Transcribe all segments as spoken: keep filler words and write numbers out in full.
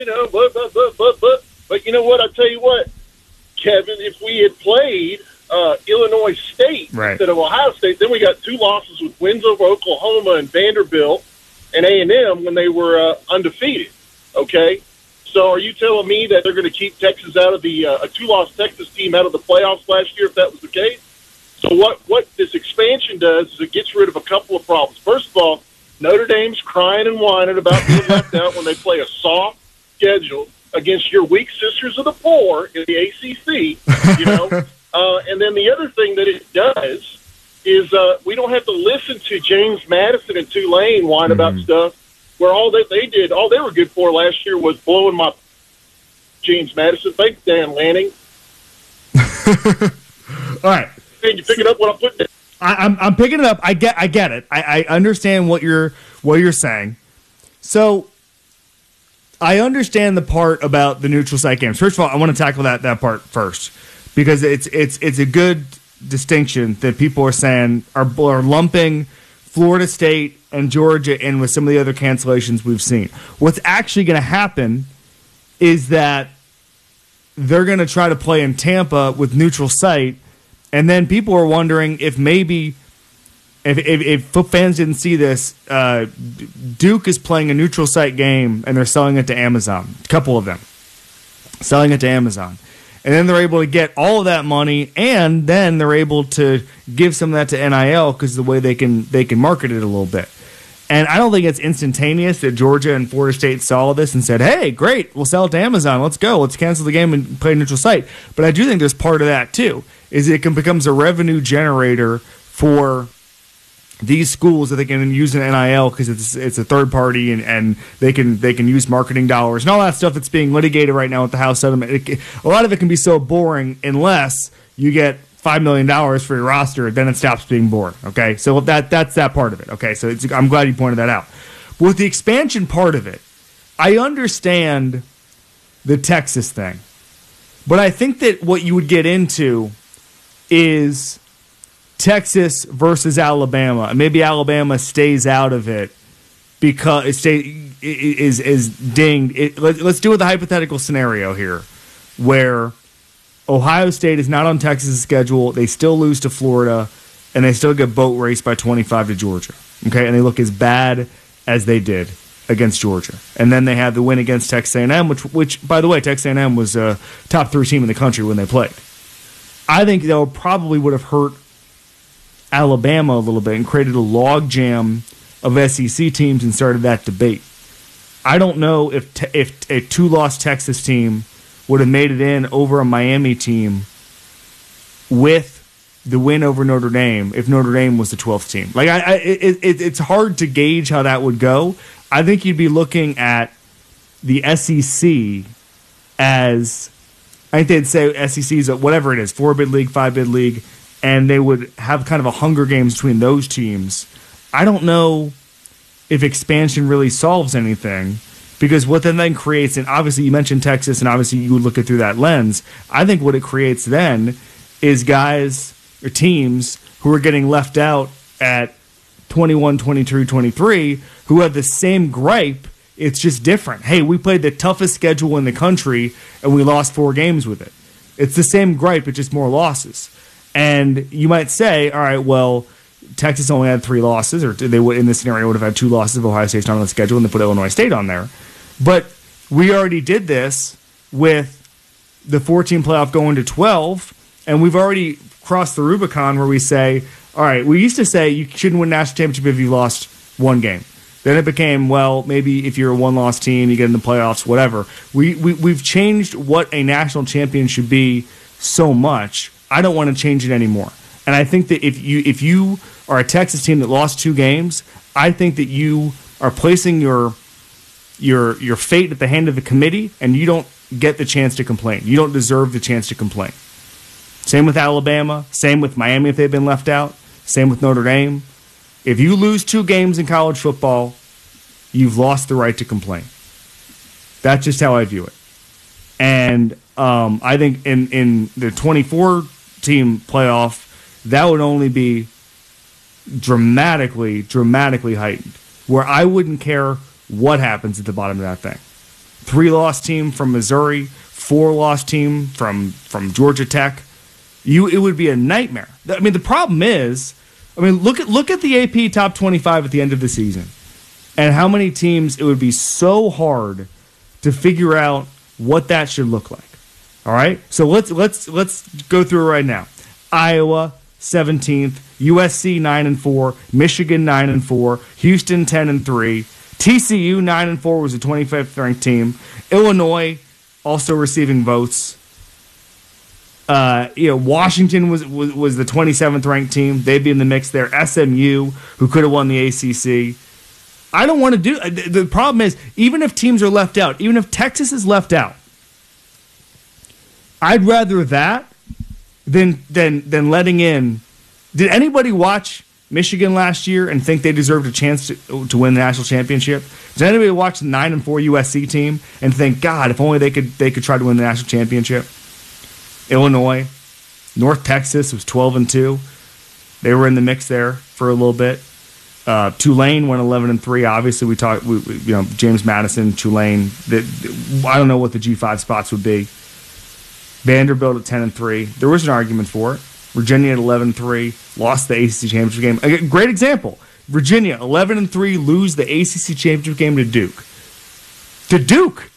you know, but, but, but, but, but, but you know what? I tell you what, Kevin, if we had played uh, Illinois State right. instead of Ohio State, then we got two losses with wins over Oklahoma and Vanderbilt and A and M when they were uh, undefeated. Okay, so are you telling me that they're going to keep Texas out of the uh, a two-loss Texas team out of the playoffs last year if that was the case? So what what this expansion does is it gets rid of a couple of problems. First of all, Notre Dame's crying and whining about being left out when they play a soft schedule against your weak sisters of the poor in the A C C, you know. uh, and then the other thing that it does is uh, we don't have to listen to James Madison and Tulane whine mm-hmm. about stuff where all that they did, all they were good for last year was blowing my James Madison. Thanks, Dan Lanning. All right. Hey, you picking up what I'm putting down? I, I'm I'm picking it up. I get I get it. I, I understand what you're what you're saying. So I understand the part about the neutral site games. First of all, I want to tackle that that part first because it's it's it's a good distinction that people are saying are are lumping Florida State and Georgia in with some of the other cancellations we've seen. What's actually going to happen is that they're going to try to play in Tampa with neutral site. And then people are wondering if maybe, if if, if fans didn't see this, uh, Duke is playing a neutral site game and they're selling it to Amazon. A couple of them selling it to Amazon, and then they're able to get all of that money, and then they're able to give some of that to N I L because the way they can they can market it a little bit. And I don't think it's instantaneous that Georgia and Florida State saw this and said, "Hey, great, we'll sell it to Amazon. Let's go. Let's cancel the game and play a neutral site." But I do think there's part of that too. Is it can becomes a revenue generator for these schools that they can use an N I L because it's it's a third party and, and they can they can use marketing dollars and all that stuff that's being litigated right now with the House settlement. It, a lot of it can be so boring unless you get five million dollars for your roster, then it stops being boring. Okay, so that that's that part of it. Okay, so it's, I'm glad you pointed that out. But with the expansion part of it, I understand the Texas thing, but I think that what you would get into is Texas versus Alabama, and maybe Alabama stays out of it because it stay, is is dinged. It, let, let's do with a hypothetical scenario here, where Ohio State is not on Texas' schedule. They still lose to Florida, and they still get boat raced by twenty-five to Georgia. Okay, and they look as bad as they did against Georgia, and then they had the win against Texas A and M, which which by the way, Texas A and M was a top three team in the country when they played. I think that probably would have hurt Alabama a little bit and created a logjam of S E C teams and started that debate. I don't know if te- if a two-loss Texas team would have made it in over a Miami team with the win over Notre Dame if Notre Dame was the twelfth team. Like I, I it, it, it's hard to gauge how that would go. I think you'd be looking at the S E C as, I think they'd say S E C is a, whatever it is, four-bid league, five-bid league, and they would have kind of a Hunger Games between those teams. I don't know if expansion really solves anything, because what then, then creates, and obviously you mentioned Texas, and obviously you would look at it through that lens, I think what it creates then is guys or teams who are getting left out at twenty-one, twenty-two, twenty-three who have the same gripe. It's just different. Hey, we played the toughest schedule in the country, and we lost four games with it. It's the same gripe, it's just more losses. And you might say, all right, well, Texas only had three losses, or they would in this scenario would have had two losses if Ohio State's not on the schedule, and they put Illinois State on there. But we already did this with the fourteen playoff going to twelve, and we've already crossed the Rubicon where we say, all right, we used to say you shouldn't win a national championship if you lost one game. Then it became, well, maybe if you're a one-loss team, you get in the playoffs, whatever. We, we, we've changed what a national champion should be so much. I don't want to change it anymore. And I think that if you if you are a Texas team that lost two games, I think that you are placing your your your fate at the hand of the committee, and you don't get the chance to complain. You don't deserve the chance to complain. Same with Alabama. Same with Miami if they've been left out. Same with Notre Dame. If you lose two games in college football, you've lost the right to complain. That's just how I view it. And um, I think in, in the twenty-four team playoff, that would only be dramatically, dramatically heightened, where I wouldn't care what happens at the bottom of that thing. three-loss team from Missouri, four-loss team from from Georgia Tech. You, it would be a nightmare. I mean, the problem is, I mean, look at look at the A P top twenty-five at the end of the season, and how many teams it would be so hard to figure out what that should look like. All right, so let's let's let's go through it right now. Iowa seventeenth, U S C nine and four, Michigan nine and four, Houston ten and three, T C U nine and four was the twenty-fifth ranked team. Illinois also receiving votes. Uh, you know, Washington was, was was the twenty-seventh ranked team. They'd be in the mix there. S M U, who could have won the A C C. I don't want to do. The problem is, even if teams are left out, even if Texas is left out, I'd rather that than than than letting in. Did anybody watch Michigan last year and think they deserved a chance to, to win the national championship? Did anybody watch the nine and four U S C team and think, God, if only they could they could try to win the national championship? Illinois, North Texas was twelve and two. They were in the mix there for a little bit. Uh, Tulane went eleven and three. Obviously, we talked. We, we, you know, James Madison, Tulane. The, the, I don't know what the G five spots would be. Vanderbilt at ten and three. There was an argument for it. Virginia at eleven and three, lost the A C C championship game. A great example. Virginia eleven and three, lose the A C C championship game to Duke. To Duke.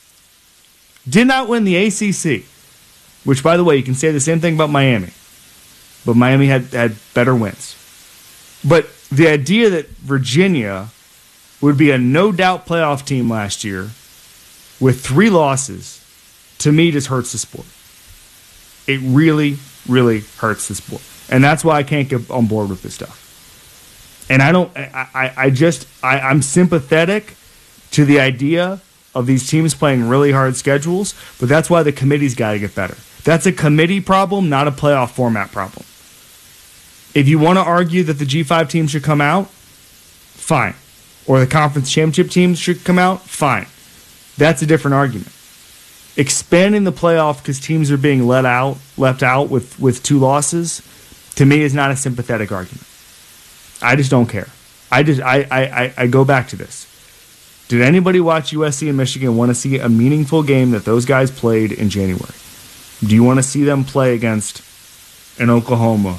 Did not win the A C C. Which, by the way, you can say the same thing about Miami. But Miami had, had better wins. But the idea that Virginia would be a no-doubt playoff team last year with three losses, to me, just hurts the sport. It really, really hurts the sport. And that's why I can't get on board with this stuff. And I don't, I, I, I just, I, I'm sympathetic to the idea of these teams playing really hard schedules, but that's why the committee's got to get better. That's a committee problem, not a playoff format problem. If you want to argue that the G five teams should come out, fine. Or the conference championship teams should come out, fine. That's a different argument. Expanding the playoff because teams are being let out, left out with, with two losses, to me is not a sympathetic argument. I just don't care. I just I, I, I go back to this. Did anybody watch U S C and Michigan want to see a meaningful game that those guys played in January? Do you want to see them play against an Oklahoma,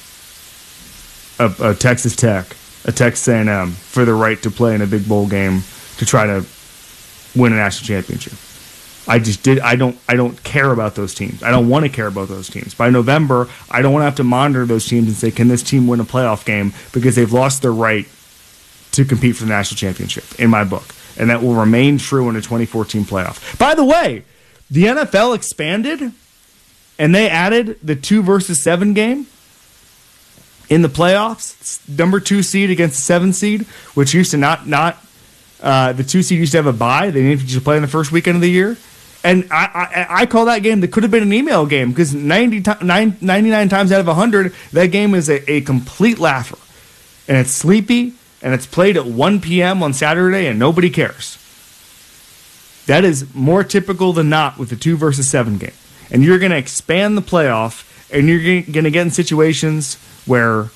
a, a Texas Tech, a Texas A and M for the right to play in a big bowl game to try to win a national championship? I just did. I don't. I don't care about those teams. I don't want to care about those teams. By November, I don't want to have to monitor those teams and say, can this team win a playoff game because they've lost their right to compete for the national championship, in my book. And that will remain true in the twenty fourteen playoff. By the way, the N F L expanded, and they added the two versus seven game in the playoffs. It's number two seed against the seven seed, which used to not, not uh, the two seed used to have a bye. They didn't used to play in the first weekend of the year. And I, I, I call that game that could have been an email game because ninety-nine times out of one hundred, that game is a, a complete laugher. And it's sleepy, and it's played at one p.m. on Saturday, and nobody cares. That is more typical than not with the two versus seven game. And you're going to expand the playoff, and you're going to get in situations where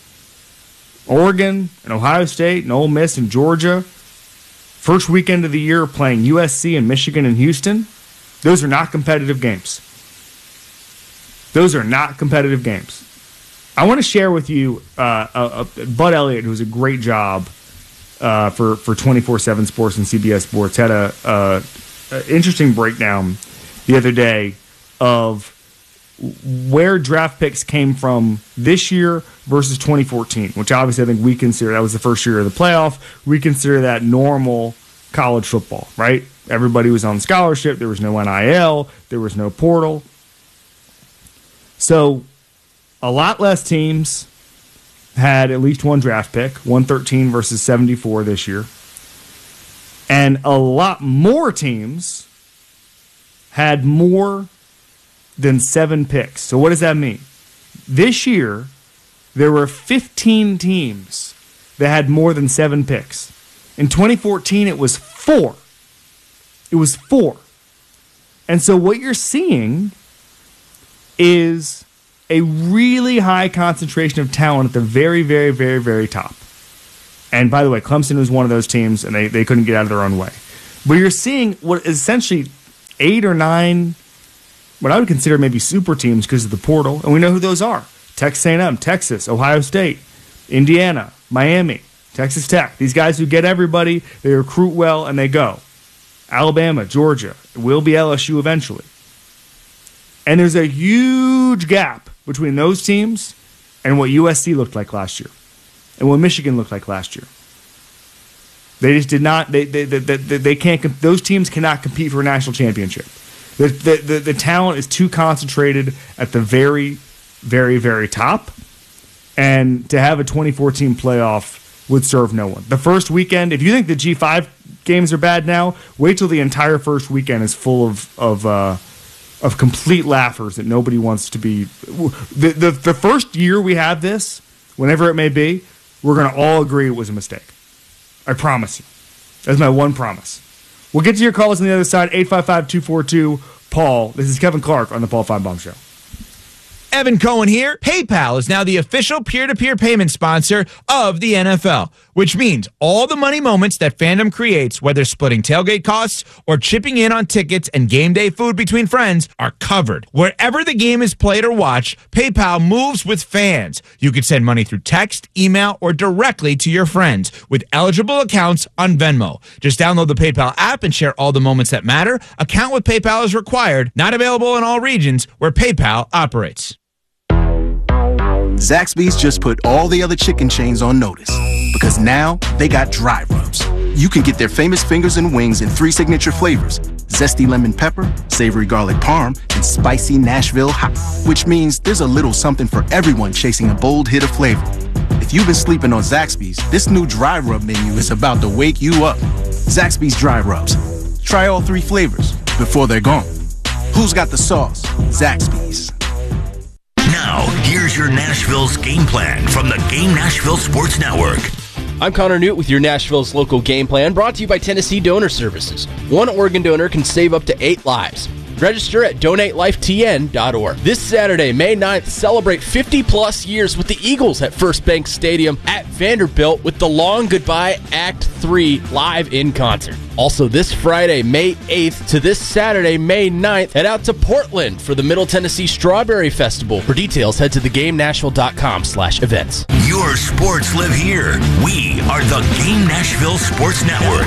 Oregon and Ohio State and Ole Miss and Georgia, first weekend of the year, are playing U S C and Michigan and Houston. Those are not competitive games. Those are not competitive games. I want to share with you uh, uh, Bud Elliott, who was a great job uh, for for twenty-four seven Sports and C B S Sports, had a, a, a interesting breakdown the other day of where draft picks came from this year versus twenty fourteen, which obviously I think we consider that was the first year of the playoff. We consider that normal college football, right? Everybody was on scholarship. There was no N I L. There was no portal. So a lot less teams had at least one draft pick, one thirteen versus seventy-four this year. And a lot more teams had more than seven picks. So what does that mean? This year, there were fifteen teams that had more than seven picks. In twenty fourteen, it was four. It was four. And so what you're seeing is a really high concentration of talent at the very, very, very, very top. And by the way, Clemson was one of those teams, and they, they couldn't get out of their own way. But you're seeing what is essentially eight or nine, what I would consider maybe super teams because of the portal, and we know who those are. Texas A and M, Texas, Ohio State, Indiana, Miami, Texas Tech. These guys who get everybody, they recruit well, and they go. Alabama, Georgia, it will be L S U eventually. And there's a huge gap between those teams and what U S C looked like last year and what Michigan looked like last year. They just did not, they they they, they, they can't, those teams cannot compete for a national championship. The, the, the, the talent is too concentrated at the very, very, very top. And to have a twenty-four team playoff would serve no one. The first weekend, if you think the G five games are bad now, wait till the entire first weekend is full of of uh, of complete laughers that nobody wants to be. The, the, the first year we have this, whenever it may be, we're going to all agree it was a mistake. I promise you. That's my one promise. We'll get to your calls on the other side, eight five five, two four two, Paul. This is Kevin Clark on the Paul Feinbaum Show. Evan Cohen here. PayPal is now the official peer-to-peer payment sponsor of the N F L, which means all the money moments that fandom creates, whether splitting tailgate costs or chipping in on tickets and game day food between friends, are covered. Wherever the game is played or watched, PayPal moves with fans. You can send money through text, email, or directly to your friends with eligible accounts on Venmo. Just download the PayPal app and share all the moments that matter. Account with PayPal is required. Not available in all regions where PayPal operates. Zaxby's just put all the other chicken chains on notice because now they got dry rubs. You can get their famous fingers and wings in three signature flavors: zesty lemon pepper, savory garlic parm, and spicy Nashville hot, which means there's a little something for everyone chasing a bold hit of flavor. If you've been sleeping on Zaxby's, this new dry rub menu is about to wake you up. Zaxby's dry rubs. Try all three flavors before they're gone. Who's got the sauce? Zaxby's. Now, here's your Nashville's game plan from the Game Nashville Sports Network. I'm Connor Newt with your Nashville's local game plan, brought to you by Tennessee Donor Services. One organ donor can save up to eight lives. Register at donate life t n dot org. This Saturday, May ninth, celebrate fifty plus years with the Eagles at First Bank Stadium at Vanderbilt with The Long Goodbye Act three live in concert. Also this Friday, May eighth to this Saturday, May ninth, head out to Portland for the Middle Tennessee Strawberry Festival. For details, head to the game nashville dot com slash events. Your sports live here. We are the Game Nashville Sports Network.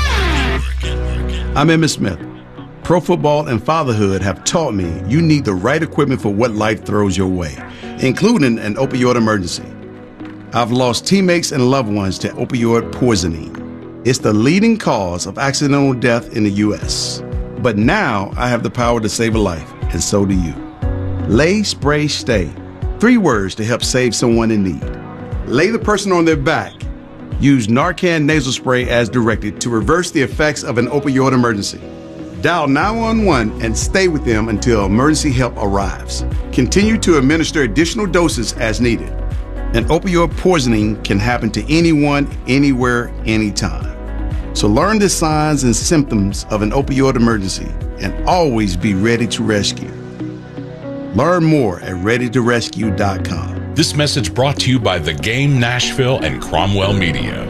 I'm Emmitt Smith. Pro football and fatherhood have taught me you need the right equipment for what life throws your way, including an opioid emergency. I've lost teammates and loved ones to opioid poisoning. It's the leading cause of accidental death in the U S. But now I have the power to save a life, and so do you. Lay, spray, stay. Three words to help save someone in need. Lay the person on their back. Use Narcan nasal spray as directed to reverse the effects of an opioid emergency. Dial nine one one and stay with them until emergency help arrives. Continue to administer additional doses as needed. And opioid poisoning can happen to anyone, anywhere, anytime. So learn the signs and symptoms of an opioid emergency and always be ready to rescue. Learn more at ready to rescue dot com. This message brought to you by the Game Nashville and Cromwell Media.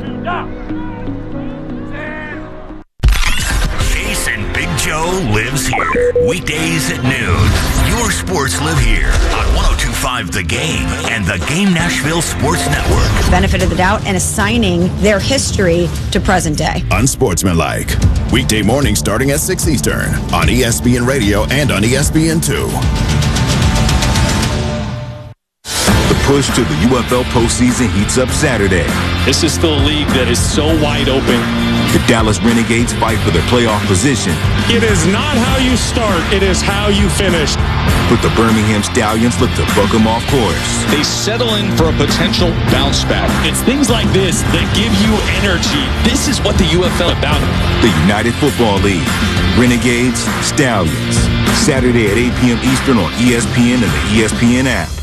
Joe lives here. Weekdays at noon. Your sports live here on one oh two point five The Game and the Game Nashville Sports Network. Benefit of the doubt and assigning their history to present day. Unsportsmanlike. Weekday morning starting at six Eastern on E S P N Radio and on E S P N two. The push to the U F L postseason heats up Saturday. This is still a league that is so wide open. The Dallas Renegades fight for their playoff position. It is not how you start, it is how you finish. But the Birmingham Stallions look to buck them off course. They settle in for a potential bounce back. It's things like this that give you energy. This is what the U F L is about. The United Football League. Renegades, Stallions. Saturday at eight p.m. Eastern on E S P N and the E S P N app.